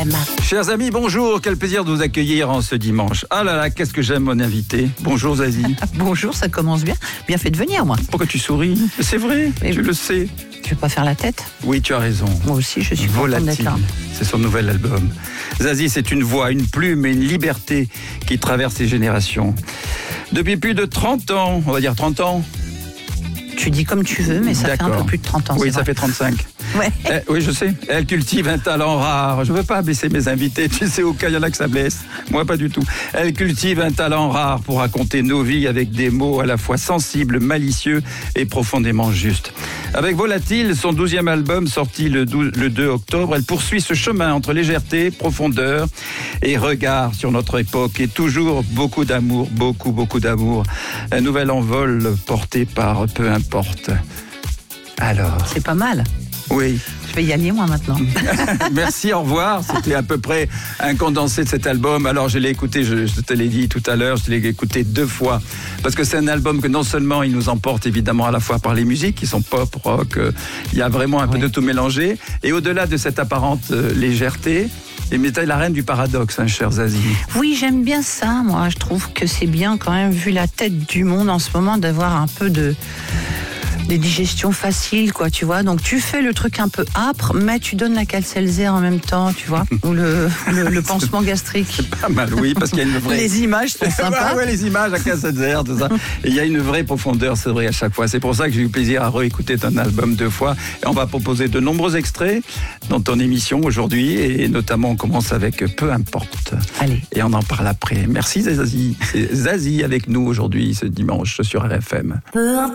Chers amis, bonjour, quel plaisir de vous accueillir en ce dimanche. Ah là là, qu'est-ce que j'aime mon invité. Bonjour Zazie. Bonjour, ça commence bien. Bien fait de venir, moi. Pourquoi tu souris? C'est vrai, Mais tu oui. le sais. Tu veux pas faire la tête? Oui, tu as raison. Moi aussi, je suis contente d'être Volatile, là. c'est son nouvel album. Zazie, c'est une voix, une plume et une liberté qui traverse les générations. Depuis plus de 30 ans, on va dire 30 ans. Tu dis comme tu veux, mais ça fait un D'accord. peu plus de 30 ans. Oui, c'est ça vrai. fait 35. Ouais. Oui, je sais. Elle cultive un talent rare. Je ne veux pas blesser mes invités. Tu sais, au cas, il y en a que ça blesse. Moi, pas du tout. Elle cultive un talent rare pour raconter nos vies avec des mots à la fois sensibles, malicieux et profondément justes. Avec Volatile, son 12e album sorti le 2 octobre, elle poursuit ce chemin entre légèreté, profondeur et regard sur notre époque et toujours beaucoup d'amour, beaucoup d'amour. Un nouvel envol porté par Peu importe. Alors, C'est pas mal. oui. Je vais y aller, moi, maintenant. Merci, au revoir. C'était à peu près un condensé de cet album. Alors, je l'ai écouté, je te l'ai dit tout à l'heure, je l'ai écouté 2 fois. Parce que c'est un album que non seulement il nous emporte évidemment à la fois par les musiques, qui sont pop, rock, il y a vraiment un peu de tout mélangé. Et au-delà de cette apparente légèreté, mais t'es la reine du paradoxe, hein, chère Zazie. Oui, j'aime bien ça, moi. Je trouve que c'est bien, quand même, vu la tête du monde en ce moment, d'avoir un peu de digestion facile, quoi, tu vois. Donc, tu fais le truc un peu âpre, mais tu donnes la Calcelser en même temps, tu vois. Ou le pansement gastrique. Pas mal, oui, parce qu'il y a une vraie... Les images sont sympas. Ouais, les images à Cassetzer, tout ça. Et il y a une vraie profondeur, c'est vrai, à chaque fois. C'est pour ça que j'ai eu plaisir à réécouter ton album 2 fois. Et on va proposer de nombreux extraits dans ton émission aujourd'hui. Et notamment, on commence avec Peu importe. Allez. Et on en parle après. Merci Zazie. C'est Zazie avec nous aujourd'hui, ce dimanche, sur RFM.